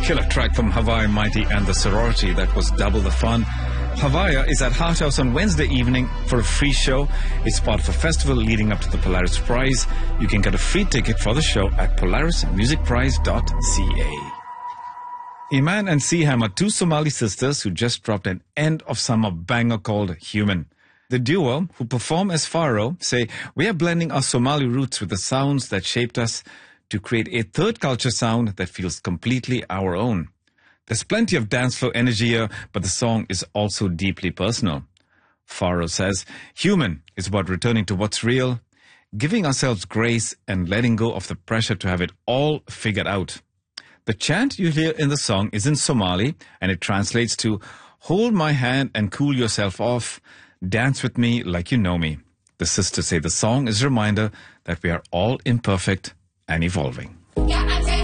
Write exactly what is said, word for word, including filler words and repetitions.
Killer track from Hawaii Mighty and the Sorority. That was double the fun. Hawaii is at Heart House on Wednesday evening for a free show. It's part of a festival leading up to the Polaris Prize. You can get a free ticket for the show at polaris music prize dot c a. Iman and Siham are two Somali sisters who just dropped an end-of-summer banger called Human. The duo, who perform as Pharaoh, say, "We are blending our Somali roots with the sounds that shaped us to create a third culture sound that feels completely our own." There's plenty of dance floor energy here, but the song is also deeply personal. Pharaoh says, "Human is about returning to what's real, giving ourselves grace and letting go of the pressure to have it all figured out." The chant you hear in the song is in Somali, and it translates to, "Hold my hand and cool yourself off. Dance with me like you know me." The sisters say the song is a reminder that we are all imperfect and evolving. Yeah.